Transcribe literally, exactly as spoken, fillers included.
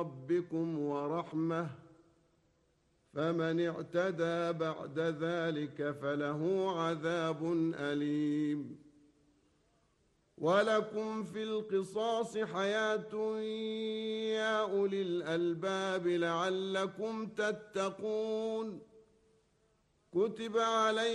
ربكم ورحمة، فمن اعتدى بعد ذلك فله عذاب أليم. ولكم في القصاص حياة يا أولي الألباب لعلكم تتقون. كتب عليكم